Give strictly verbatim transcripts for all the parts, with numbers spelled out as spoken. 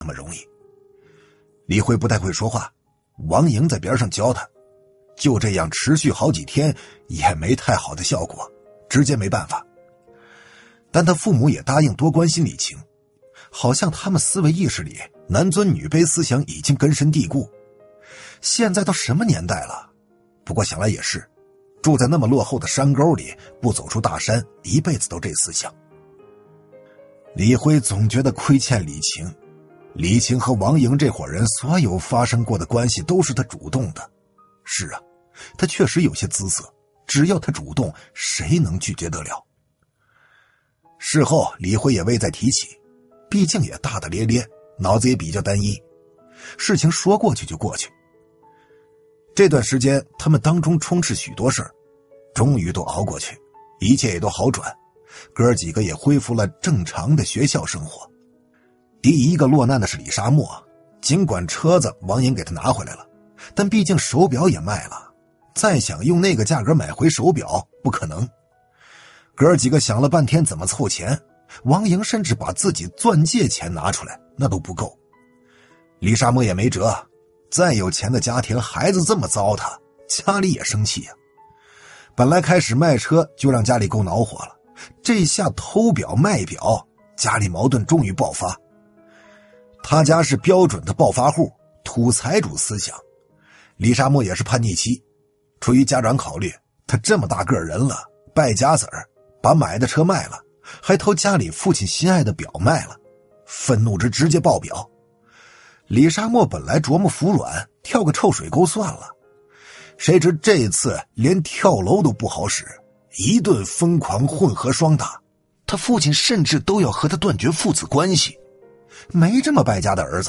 那么容易。李慧不太会说话，王莹在边上教他，就这样持续好几天也没太好的效果，直接没办法。但他父母也答应多关心李晴，好像他们思维意识里男尊女卑思想已经根深蒂固。现在都什么年代了？不过想来也是，住在那么落后的山沟里，不走出大山，一辈子都这思想。李辉总觉得亏欠李晴，李晴和王莹这伙人所有发生过的关系都是他主动的。是啊，他确实有些姿色，只要他主动，谁能拒绝得了？事后李辉也未再提起，毕竟也大大咧咧，脑子也比较单一，事情说过去就过去。这段时间他们当中充斥许多事儿，终于都熬过去，一切也都好转，哥几个也恢复了正常的学校生活。第一个落难的是李沙漠，尽管车子王莹给他拿回来了，但毕竟手表也卖了，再想用那个价格买回手表不可能。哥几个想了半天怎么凑钱，王莹甚至把自己钻戒钱拿出来，那都不够。李沙漠也没辙，再有钱的家庭孩子这么糟蹋，家里也生气啊。本来开始卖车就让家里够恼火了，这下偷表卖表，家里矛盾终于爆发。他家是标准的暴发户，土财主思想。李沙漠也是叛逆期，出于家长考虑，他这么大个人了，败家子儿，把买的车卖了，还偷家里父亲心爱的表卖了，愤怒之直接爆表。李沙漠本来琢磨服软，跳个臭水沟算了，谁知这次连跳楼都不好使，一顿疯狂混合双打，他父亲甚至都要和他断绝父子关系，没这么败家的儿子。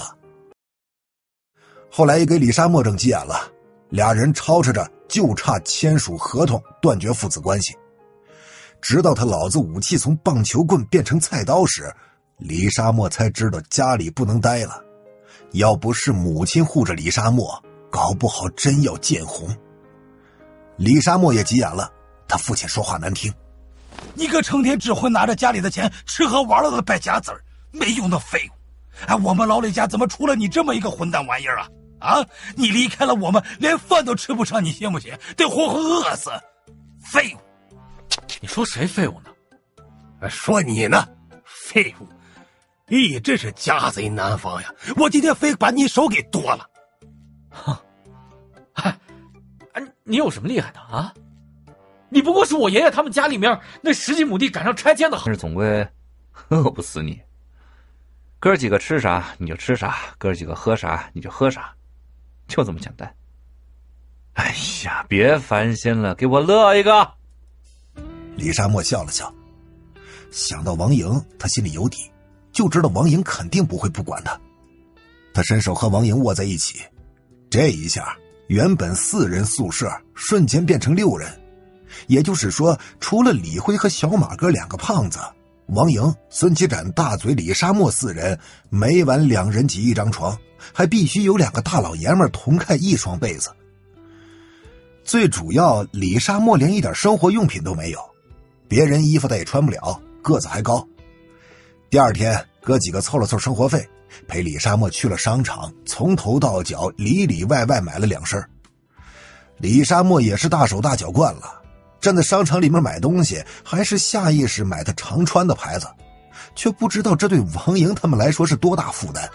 后来也给李沙漠整急眼了，俩人吵吵着就差签署合同断绝父子关系。直到他老子武器从棒球棍变成菜刀时，李沙漠才知道家里不能待了，要不是母亲护着李沙漠，搞不好真要见红。李沙漠也急眼了，他父亲说话难听， 你个成天只会拿着家里的钱吃喝玩乐的败家子儿，没用的废物！哎，我们老李家怎么出了你这么一个混蛋玩意儿啊？啊，你离开了我们，连饭都吃不上，你信不信？得活活饿死！废物！ 你说谁废物呢？ 说你呢，废物！咦，真是家贼难防呀！我今天非把你手给剁了！ 哼，嗨，你有什么厉害的啊？你不过是我爷爷他们家里面那十几亩地赶上拆迁的， 但是总归饿不死你。哥几个吃啥你就吃啥，哥几个喝啥你就喝啥，就这么简单。哎呀，别烦心了，给我乐一个。 李沙漠笑了笑，想到王莹，他心里有底，就知道王莹肯定不会不管他。他伸手和王莹握在一起，这一下原本四人宿舍瞬间变成六人，也就是说，除了李辉和小马哥两个胖子，王莹、孙启展、大嘴、李沙漠四人每晚两人挤一张床，还必须有两个大老爷们同盖一双被子。最主要，李沙漠连一点生活用品都没有，别人衣服他也穿不了，个子还高。第二天哥几个凑了凑生活费，陪李沙漠去了商场，从头到脚里里外外买了两身。李沙漠也是大手大脚惯了，站在商场里面买东西，还是下意识买他常穿的牌子，却不知道这对王莹他们来说是多大负担。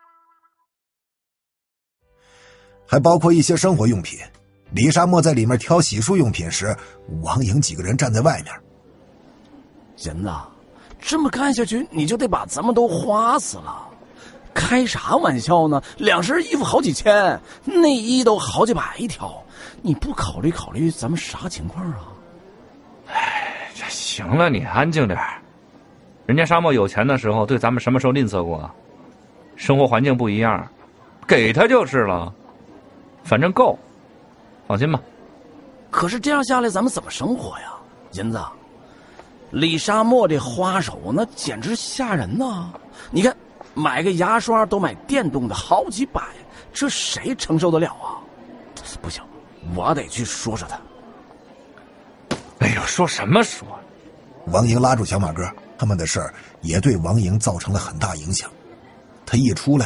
还包括一些生活用品，李沙漠在里面挑洗漱用品时，王莹几个人站在外面。 人呐，这么干下去你就得把咱们都花死了。开啥玩笑呢？两身衣服好几千，内衣都好几百一条，你不考虑考虑咱们啥情况啊？ 哎，这行了，你安静点。人家沙漠有钱的时候，对咱们什么时候吝啬过？生活环境不一样，给他就是了，反正够，放心吧。 可是这样下来，咱们怎么生活呀？银子，李沙漠这花手那简直吓人呐！你看，买个牙刷都买电动的，好几百，这谁承受得了啊？不行，我得去说说他。 哎呦，说什么说？ 王莹拉住小马哥，他们的事儿也对王莹造成了很大影响。 他一出来